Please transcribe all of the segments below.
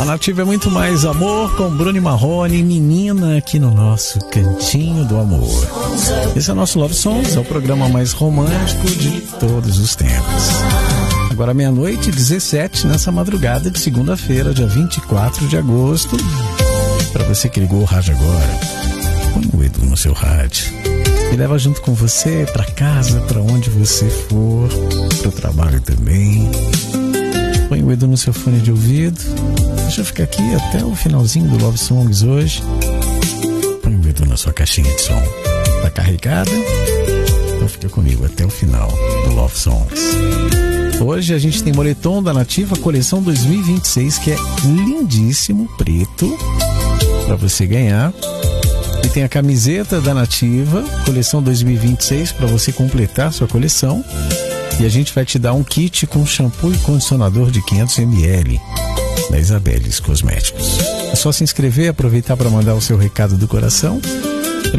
Nativa é muito mais amor com Bruno Marrone, menina, aqui no nosso Cantinho do Amor. Esse é o nosso Love Songs, é o programa mais romântico de todos os tempos. Agora 00:17, nessa madrugada de segunda-feira, dia 24 de agosto. Para você que ligou o rádio agora, põe o Edu no seu rádio e leva junto com você para casa, para onde você for, para o trabalho também. Põe o Edu no seu fone de ouvido. Deixa eu ficar aqui até o finalzinho do Love Songs hoje. Põe o Edu na sua caixinha de som. Tá carregada? Então fica comigo até o final do Love Songs. Hoje a gente tem moletom da Nativa, coleção 2026, que é lindíssimo, preto, para você ganhar. E tem a camiseta da Nativa, coleção 2026, para você completar sua coleção. E a gente vai te dar um kit com shampoo e condicionador de 500 ml da Isabeles Cosméticos. É só se inscrever e aproveitar para mandar o seu recado do coração pelo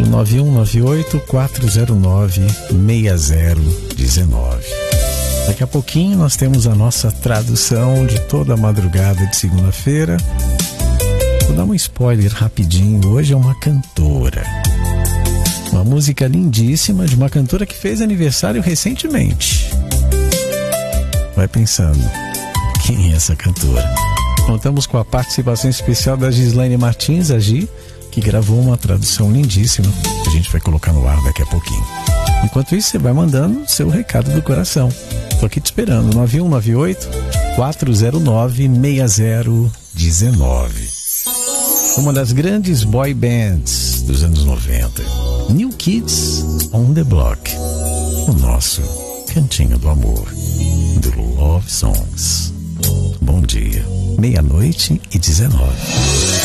9198-409-6019. Daqui a pouquinho nós temos a nossa tradução de toda a madrugada de segunda-feira. Vou dar um spoiler rapidinho. Hoje é uma cantora. Uma música lindíssima de uma cantora que fez aniversário recentemente. Vai pensando, quem é essa cantora? Contamos com a participação especial da Gislaine Martins, a Gi, que gravou uma tradução lindíssima que a gente vai colocar no ar daqui a pouquinho. Enquanto isso, você vai mandando seu recado do coração. Tô aqui te esperando, 9198-409-6019. Uma das grandes boy bands dos anos 90. New Kids on the Block. O nosso Cantinho do Amor, do Love Songs. Bom dia, 00:19.